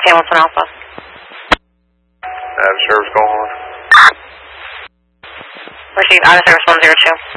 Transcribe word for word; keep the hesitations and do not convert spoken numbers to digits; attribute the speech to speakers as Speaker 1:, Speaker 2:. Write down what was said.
Speaker 1: Hamilton Alpha.
Speaker 2: Out of service, go on.
Speaker 1: Receive out of service one zero two.